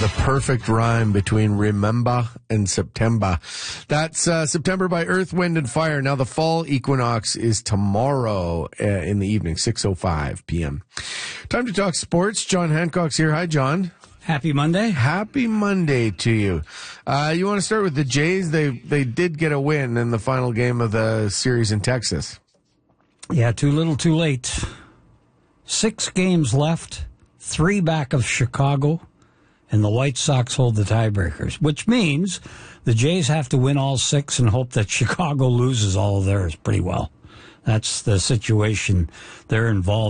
The perfect rhyme between remember and September. That's September by Earth, Wind, and Fire. Now, the fall equinox is tomorrow in the evening, 6:05 p.m. Time to talk sports. John Hancock's here. Hi, John. Happy Monday. Happy Monday to you. You want to start with the Jays? They did get a win in the final game of the series in Texas. Yeah, too little, too late. 6 games left, 3 back of Chicago, and the White Sox hold the tiebreakers, which means the Jays have to win all 6 and hope that Chicago loses all of theirs pretty well. That's the situation they're involved